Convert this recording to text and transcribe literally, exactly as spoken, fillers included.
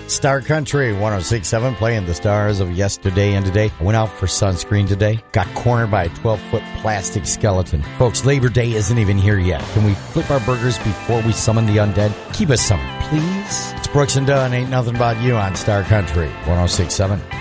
Star Country one oh six point seven, playing the stars of yesterday and today. I went out for sunscreen today. Got cornered by a twelve-foot plastic skeleton. Folks, Labor Day isn't even here yet. Can we flip our burgers before we summon the undead? Keep us summoned, please. It's Brooks and Dunn. Ain't nothing about you on Star Country one oh six point seven.